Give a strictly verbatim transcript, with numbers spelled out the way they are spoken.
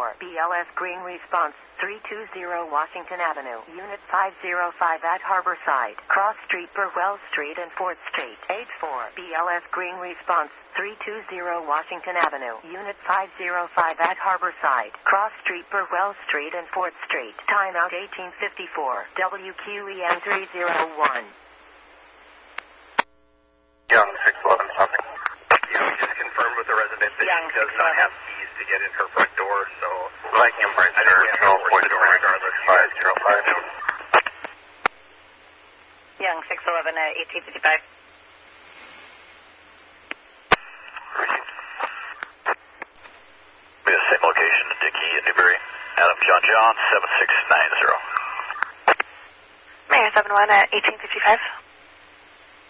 four, B L S Green Response, three two zero Washington Avenue, Unit five oh five at Harborside, Cross Street, Burwell Street and fourth Street. eight four, B L S Green Response, three two zero Washington Avenue, Unit five oh five at Harborside, Cross Street, Burwell Street and fourth Street. Timeout eighteen fifty-four, W Q E M three oh one. Young, six eleven something. You just confirmed with the resident that Young, she does not have keys to get in her front door, so... Like him, right there, twelve point four, regardless. five zero five. Young, six eleven, uh, eighteen fifty-five. Be the same location, Dickie and Newberry. Adam John John, seven six nine zero. Mayor seven one at eighteen fifty-five.